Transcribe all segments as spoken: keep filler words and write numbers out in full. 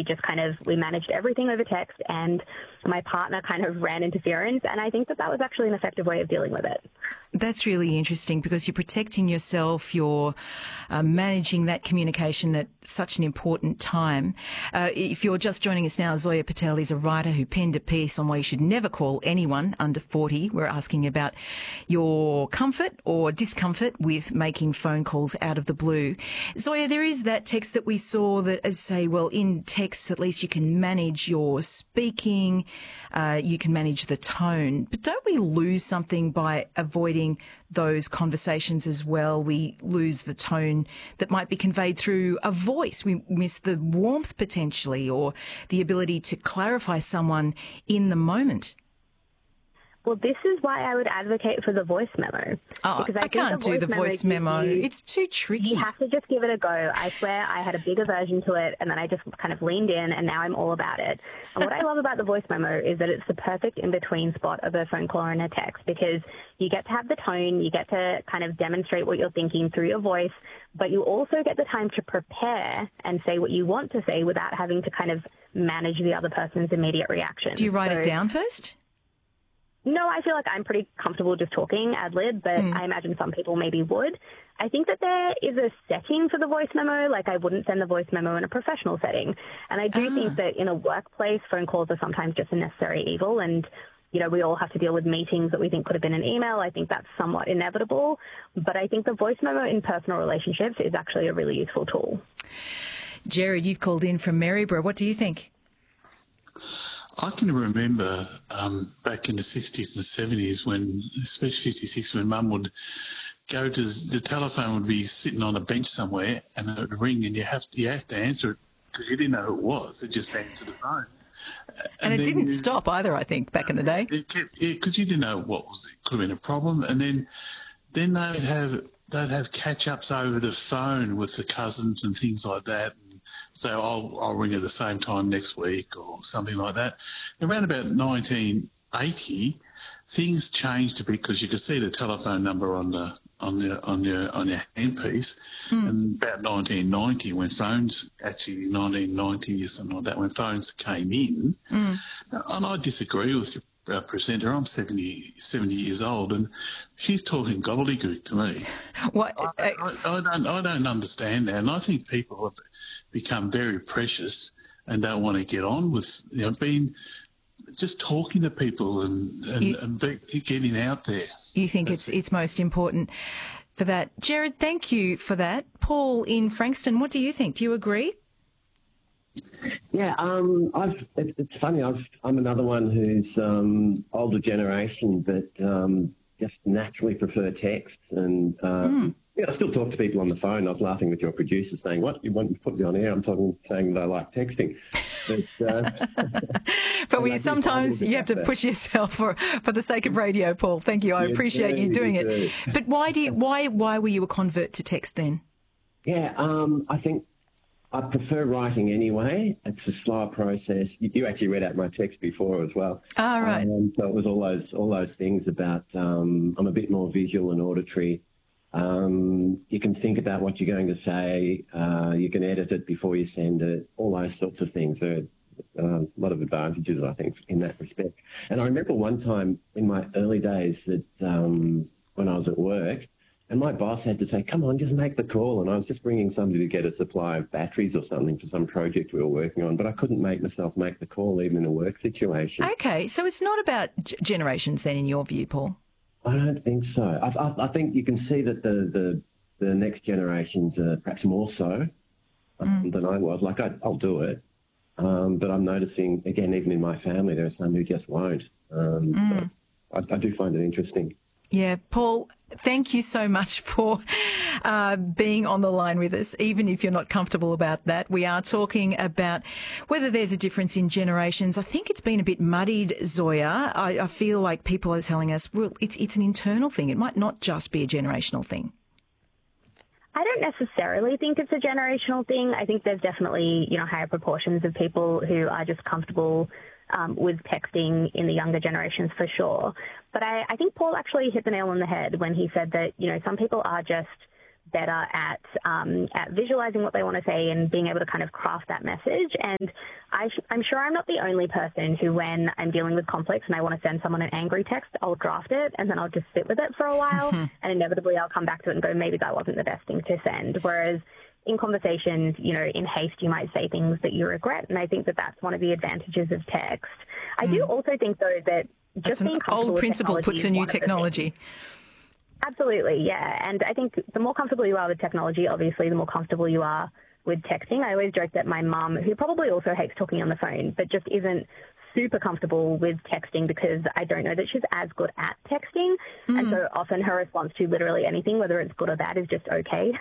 we just kind of, we managed everything over text, and my partner kind of ran interference, and I think that that was actually an effective way of dealing with it. That's really interesting because you're protecting yourself, you're uh, managing that communication at such an important time. Uh, if you're just joining us now, Zoya Patel is a writer who penned a piece on why you should never call anyone under forty. We're asking about your comfort or discomfort with making phone calls out of the blue. Zoya, there is that text that we saw that, as say, well, in text at least you can manage your speaking, uh, you can manage the tone, but don't we lose something by avoiding those conversations as well? We lose the tone that might be conveyed through a voice. We miss the warmth potentially, or the ability to clarify someone in the moment. Well, this is why I would advocate for the voice memo. Oh, because I, I can't do the voice memo. You, it's too tricky. You have to just give it a go. I swear I had a bigger version to it, and then I just kind of leaned in, and now I'm all about it. And what I love about the voice memo is that it's the perfect in-between spot of a phone call and a text, because you get to have the tone, you get to kind of demonstrate what you're thinking through your voice, but you also get the time to prepare and say what you want to say without having to kind of manage the other person's immediate reaction. Do you write so, it down first? No, I feel like I'm pretty comfortable just talking ad lib, but mm. I imagine some people maybe would. I think that there is a setting for the voice memo. Like, I wouldn't send the voice memo in a professional setting. And I do ah. think that in a workplace, phone calls are sometimes just a necessary evil. And, you know, we all have to deal with meetings that we think could have been an email. I think that's somewhat inevitable. But I think the voice memo in personal relationships is actually a really useful tool. Jared, you've called in from Maryborough. What do you think? I can remember um, back in the sixties and seventies when, especially fifty-six, when Mum would go to the telephone, would be sitting on a bench somewhere, and it would ring, and you have to, you have to answer it because you didn't know who it was. It just answered the phone. And, and it didn't you, stop either, I think, back in the day. It kept, yeah, because you didn't know what was it. Could have been a problem. And then, then they'd have they'd have catch-ups over the phone with the cousins and things like that. So I'll, I'll ring at the same time next week or something like that. Around about nineteen eighty, things changed a bit because you could see the telephone number on the on the on your on your handpiece. Mm. And about nineteen ninety, when phones actually nineteen ninety or something like that, when phones came in, mm. and I disagree with your uh, presenter. I'm seventy, seventy years old, and she's talking gobbledygook to me. What? I, I, I don't I don't understand that, and I think people have become very precious and don't want to get on with, you know, being just talking to people and and, you, and be, getting out there. You think That's it's it. it's most important for that, Jared? Thank you for that. Paul in Frankston, what do you think? Do you agree? Yeah, um, I've, it, it's funny. I've, I'm another one who's um, older generation, but um, just naturally prefer text. And um, mm. yeah, I still talk to people on the phone. I was laughing with your producer saying, "What you want to put me on air?" I'm talking, saying that I like texting. But, uh, but we sometimes you have to push yourself for for the sake of radio, Paul. Thank you. I you appreciate do, you doing you it. But why do you, why why were you a convert to text then? Yeah, um, I think. I prefer writing anyway. It's a slower process. You, you actually read out my text before as well. Oh, right. Um, so it was all those all those things about um, I'm a bit more visual and auditory. Um, you can think about what you're going to say. Uh, you can edit it before you send it. All those sorts of things. There are uh, a lot of advantages, I think, in that respect. And I remember one time in my early days that um, when I was at work, and my boss had to say, "Come on, just make the call." And I was just bringing somebody to get a supply of batteries or something for some project we were working on, but I couldn't make myself make the call even in a work situation. Okay, so it's not about g- generations then, in your view, Paul? I don't think so. I, I, I think you can see that the, the, the next generations are perhaps more so um, mm. than I was. Like, I, I'll do it, um, but I'm noticing, again, even in my family, there are some who just won't. Um, mm. So I, I do find it interesting. Yeah, Paul, thank you so much for uh, being on the line with us, even if you're not comfortable about that. We are talking about whether there's a difference in generations. I think it's been a bit muddied, Zoya. I, I feel like people are telling us, well, it's, it's an internal thing. It might not just be a generational thing. I don't necessarily think it's a generational thing. I think there's definitely, you know, higher proportions of people who are just comfortable Um, with texting in the younger generations for sure. But I, I think Paul actually hit the nail on the head when he said that, you know, some people are just better at um, at visualizing what they want to say and being able to kind of craft that message. And I sh- I'm sure I'm not the only person who, when I'm dealing with conflicts and I want to send someone an angry text, I'll draft it and then I'll just sit with it for a while, mm-hmm. and inevitably I'll come back to it and go, maybe that wasn't the best thing to send. Whereas in conversations, you know, in haste, you might say things that you regret, and I think that that's one of the advantages of text. I mm. do also think, though, that just that's being an comfortable old principle with puts a new technology. Absolutely, yeah. And I think the more comfortable you are with technology, obviously, the more comfortable you are with texting. I always joke that my mum, who probably also hates talking on the phone, but just isn't super comfortable with texting because I don't know that she's as good at texting. Mm. And so often her response to literally anything, whether it's good or bad, is just okay.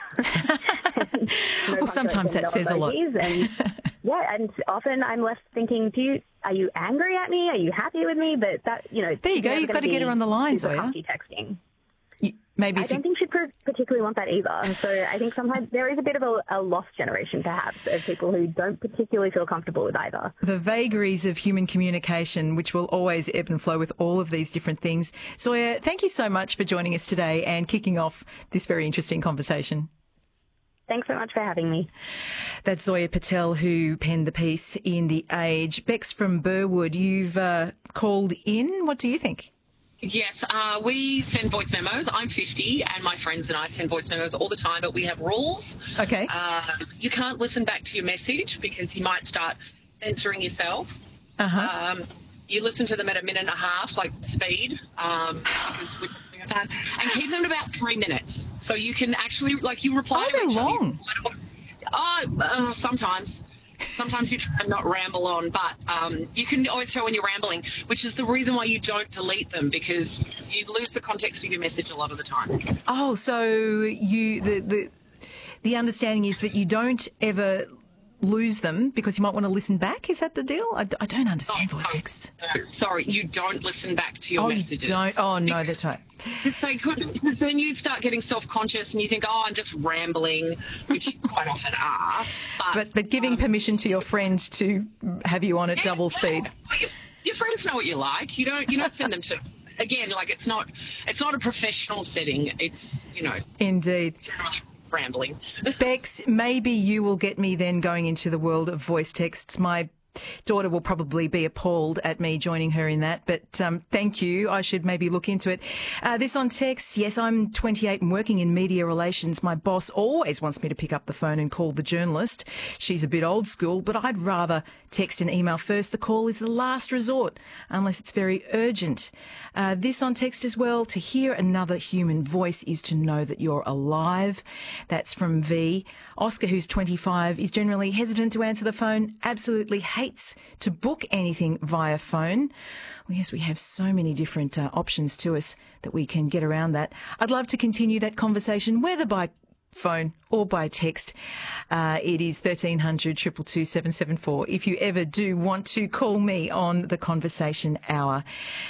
no well, sometimes that says a lot. And, yeah, and often I'm left thinking, do you, are you angry at me? Are you happy with me? But that, you know. There you go. You've got to get her on the line, Zoya. Texting. You, maybe I don't you... think she'd particularly want that either. So I think sometimes there is a bit of a, a lost generation, perhaps, of people who don't particularly feel comfortable with either. The vagaries of human communication, which will always ebb and flow with all of these different things. Zoya, thank you so much for joining us today and kicking off this very interesting conversation. Thanks so much for having me. That's Zoya Patel, who penned the piece in The Age. Bex from Burwood, you've uh, called in. What do you think? Yes, uh, we send voice memos. I'm fifty and my friends and I send voice memos all the time, but we have rules. Okay. Uh, you can't listen back to your message because you might start censoring yourself. Uh-huh. Um, you listen to them at a minute and a half, like speed, um, because we have time, and keep them at about three minutes. So you can actually, like, you reply oh, to each long. other. Oh, uh, sometimes. Sometimes you try and not ramble on, but um, you can always tell when you're rambling, which is the reason why you don't delete them, because you lose the context of your message a lot of the time. Oh, so you the the, the understanding is that you don't ever lose them because you might want to listen back? Is that the deal? I, I don't understand oh, voice text. No, sorry, you don't listen back to your oh, messages. You don't? Oh, no, that's right. They could, because then you start getting self-conscious and you think, oh, I'm just rambling, which you quite often are. But, but, but giving um, permission to your friend to have you on at yeah, double speed. Well, your, your friends know what you like. You don't, you don't send them to... Again, like it's not, it's not a professional setting. It's, you know... Indeed. Generally rambling. Bex, maybe you will get me then going into the world of voice texts. My daughter will probably be appalled at me joining her in that, but um, thank you. I should maybe look into it. Uh, this on text, yes, I'm twenty-eight and working in media relations. My boss always wants me to pick up the phone and call the journalist. She's a bit old school, but I'd rather text and email first. The call is the last resort, unless it's very urgent. Uh, this on text as well, to hear another human voice is to know that you're alive. That's from V. Oscar, who's twenty-five, is generally hesitant to answer the phone, absolutely hates to book anything via phone. Well, yes, we have so many different uh, options to us that we can get around that. I'd love to continue that conversation, whether by phone or by text. Uh, it is thirteen hundred, two two two, seven seven four if you ever do want to call me on the conversation hour.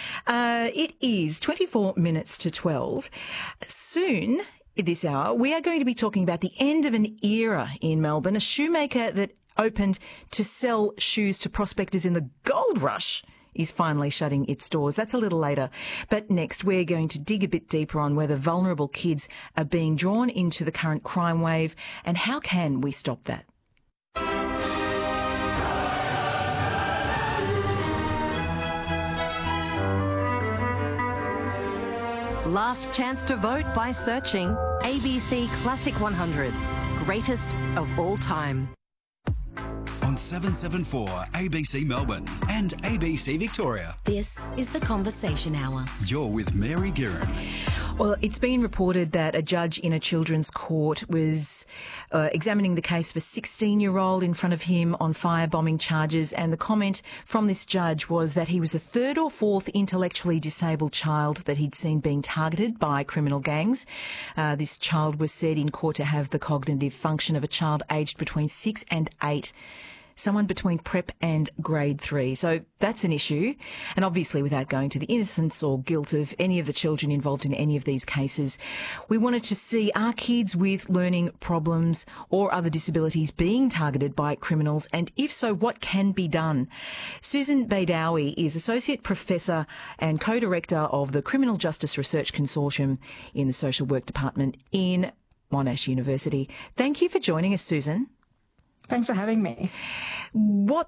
Uh, it is twenty-four minutes to twelve. Soon, this hour, we are going to be talking about the end of an era in Melbourne, a shoemaker that opened to sell shoes to prospectors in the gold rush is finally shutting its doors. That's a little later. But next, we're going to dig a bit deeper on whether vulnerable kids are being drawn into the current crime wave and how can we stop that. Last chance to vote by searching A B C Classic one hundred, greatest of all time. On seven seven four A B C Melbourne and A B C Victoria. This is the Conversation Hour. You're with Mary Guerin. Well, it's been reported that a judge in a children's court was uh, examining the case of a sixteen-year-old in front of him on firebombing charges, and the comment from this judge was that he was the third or fourth intellectually disabled child that he'd seen being targeted by criminal gangs. Uh, this child was said in court to have the cognitive function of a child aged between six and eight. Someone between prep and grade three. So that's an issue. And obviously, without going to the innocence or guilt of any of the children involved in any of these cases, we wanted to see, are kids with learning problems or other disabilities being targeted by criminals? And if so, what can be done? Susan Baidowi is Associate Professor and Co-Director of the Criminal Justice Research Consortium in the Social Work Department in Monash University. Thank you for joining us, Susan. Thanks for having me. What